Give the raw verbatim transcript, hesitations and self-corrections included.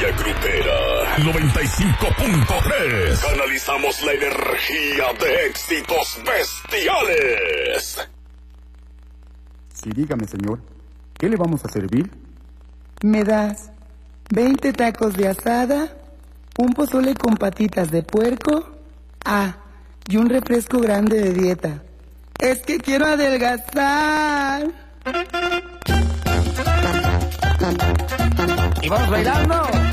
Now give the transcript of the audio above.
energía grupera. noventa y cinco punto tres. Canalizamos la energía de éxitos bestiales. Sí, dígame, señor. ¿Qué le vamos a servir? ¿Me das veinte tacos de asada, un pozole con patitas de puerco, ah, y un refresco grande de dieta? Es que quiero adelgazar. ¿Y vamos bailando?